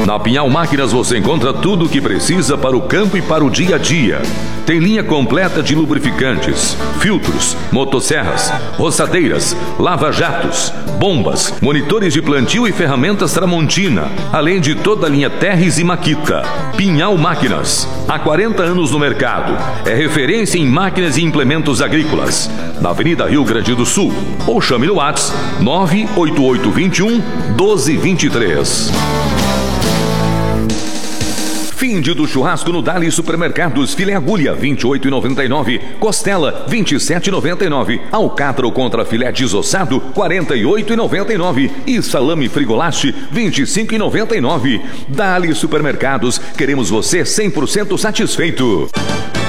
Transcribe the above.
Na Pinhal Máquinas você encontra tudo o que precisa para o campo e para o dia a dia. Tem linha completa de lubrificantes, filtros, motosserras, roçadeiras, lava-jatos, bombas, monitores de plantio e ferramentas Tramontina, além de toda a linha Terres e Makita. Pinhal Máquinas, há 40 anos no mercado. É referência em máquinas e implementos agrícolas. Na Avenida Rio Grande do Sul. Ou chame no WhatsApp 98821 1223. Fim do churrasco no Dali Supermercados. Filé agulha, R$ 28,99. Costela, R$ 27,99. Alcatra contra filé desossado, R$ 48,99. E salame Frigolaste, R$ 25,99. Dali Supermercados, queremos você 100% satisfeito.